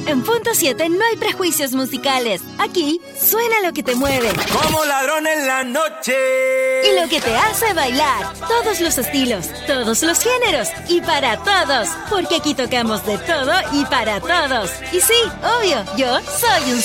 En Punto 7 no hay prejuicios musicales. Aquí suena lo que te mueve. Como ladrón en la noche. Y lo que te hace bailar. Todos los estilos, todos los géneros y para todos. Porque aquí tocamos de todo y para todos. Y sí, obvio, yo soy un